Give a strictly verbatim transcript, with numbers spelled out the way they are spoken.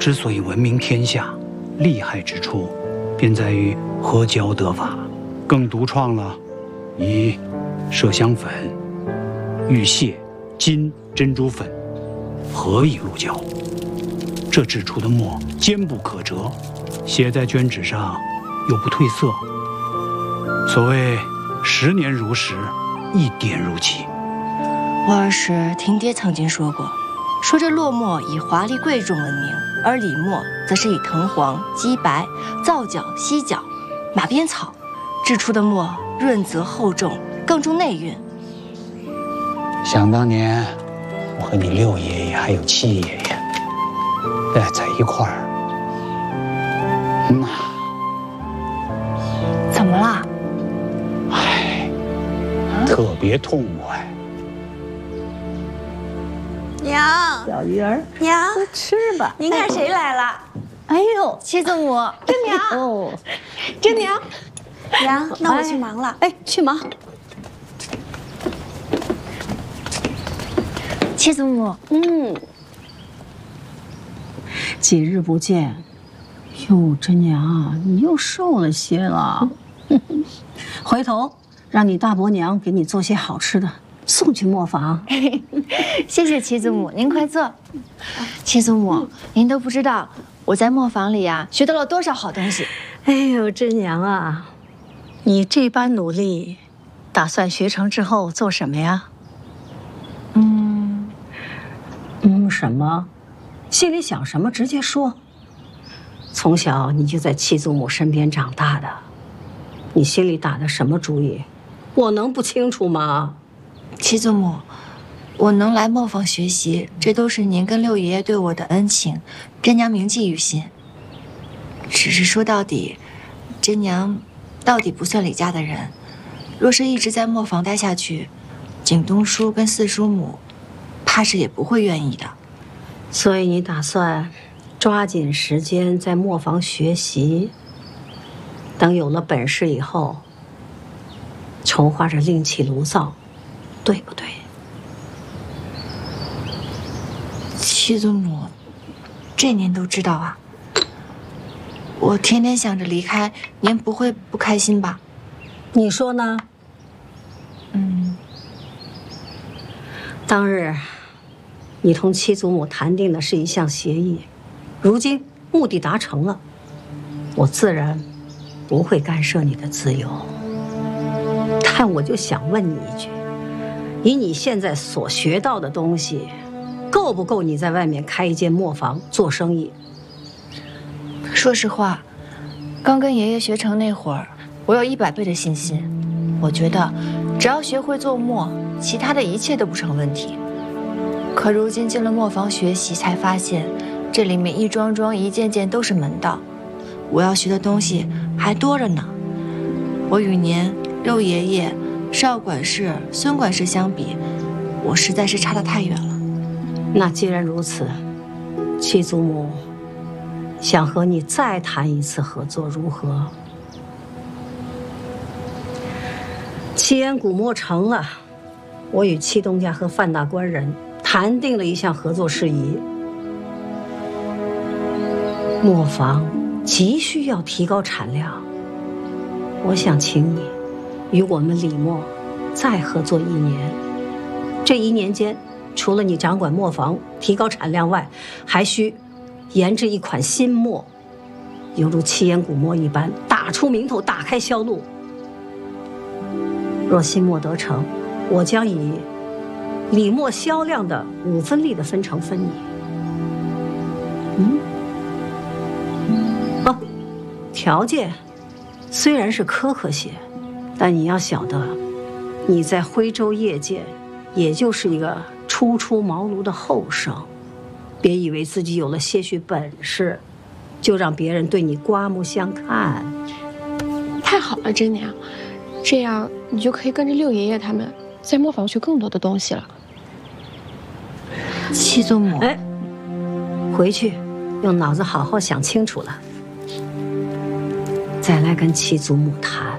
之所以闻名天下，厉害之处，便在于合胶得法，更独创了以麝香粉、玉屑、金珍珠粉合以入胶。这制出的墨坚不可折，写在绢纸上又不褪色。所谓十年如石，一点如漆。 我儿时听爹曾经说过，说这落墨以华丽贵重闻名，而李墨则是以藤黄、鸡白、皂角、犀角、马鞭草制出的墨，润泽厚重，更重内蕴。 想当年，我和你六爷爷还有七爷爷，哎，在一块儿，那、 嗯、怎么了？ 哎，特别痛快。 娘， 小鱼儿， 娘， 吃吧。 您看谁来了？ 哎呦， 七祖母， 真娘， 哦， 真娘，娘，那我去忙了。 哎，去忙。 七祖母， 嗯，几日不见，哟，真娘，你又瘦了些了。回头让你大伯娘给你做些好吃的，送去磨坊。 谢谢七祖母，您快坐。七祖母，您都不知道我在磨坊里呀、啊、学到了多少好东西。 哎呦，真娘啊，你这般努力，打算学成之后做什么呀？嗯，嗯，什么？心里想什么直接说。从小你就在七祖母身边长大的，你心里打的什么主意，我能不清楚吗？ 七祖母，我能来磨坊学习，这都是您跟六爷爷对我的恩情，真娘铭记于心。只是说到底，真娘到底不算李家的人，若是一直在磨坊待下去，景东叔跟四叔母怕是也不会愿意的。 所以你打算抓紧时间在磨坊学习，等有了本事以后，筹划着另起炉灶，对不对？ 七祖母，这您都知道啊。我天天想着离开，您不会不开心吧？ 你说呢？ 嗯。 当日，你同七祖母谈定的是一项协议，如今目的达成了，我自然不会干涉你的自由。但我就想问你一句，以你现在所学到的东西，够不够你在外面开一间磨坊做生意？ 说实话，刚跟爷爷学成那会儿，我有一百倍的信心。我觉得，只要学会做墨，其他的一切都不成问题。可如今进了磨坊学习，才发现，这里面一桩桩、一件件都是门道，我要学的东西还多着呢。我与您、六爷爷、邵管事、孙管事相比，我实在是差得太远了。 那既然如此，七祖母想和你再谈一次合作，如何？七烟古墨成了，我与七东家和范大官人谈定了一项合作事宜。磨坊急需要提高产量，我想请你与我们李墨再合作一年。这一年间，除了你掌管磨坊提高产量外，还需研制一款新墨，犹如七烟古墨一般，打出名头，打开销路。若新墨得成，我将以李墨销量的五分利的分成分你。嗯，哦，条件虽然是苛刻些，但你要晓得，你在徽州业界也就是一个初出茅庐的后生，别以为自己有了些许本事，就让别人对你刮目相看。 太好了，真娘，这样你就可以跟着六爷爷他们在磨坊学更多的东西了。 七祖母， 哎，回去用脑子好好想清楚了，再来跟七祖母谈。